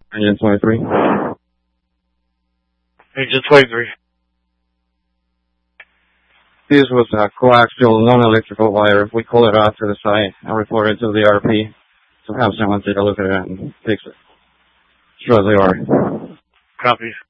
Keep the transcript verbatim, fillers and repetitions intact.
Engine twenty-three. Engine twenty-three. This was a coaxial non-electrical wire. We call it out to the site and report it to the R P to have someone take a look at it and fix it. Sure they are. Copy.